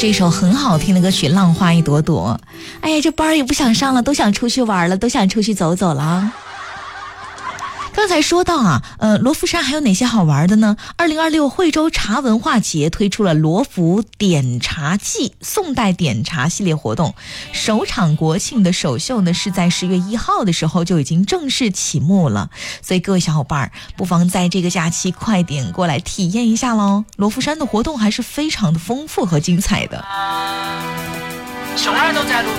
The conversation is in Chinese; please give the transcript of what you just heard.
这首很好听的歌曲《浪花一朵朵》。哎呀，这班也不想上了，都想出去玩了，都想出去走走了。刚才说到啊，罗浮山还有哪些好玩的呢？2026惠州茶文化节推出了罗浮点茶季宋代点茶系列活动，首场国庆的首秀呢是在10月1号的时候就已经正式启幕了，所以各位小伙伴不妨在这个假期快点过来体验一下咯。罗浮山的活动还是非常的丰富和精彩的。熊二都在录。